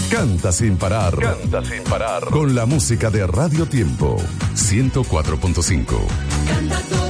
Canta sin parar. Canta sin parar. Con la música de Radio Tiempo 104.5. Canta todo.